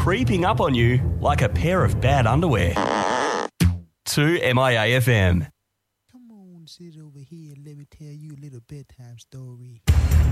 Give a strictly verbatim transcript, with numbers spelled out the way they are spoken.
creeping up on you like a pair of bad underwear. To M I A F M. Come on, sit over here and let me tell you a little bedtime story.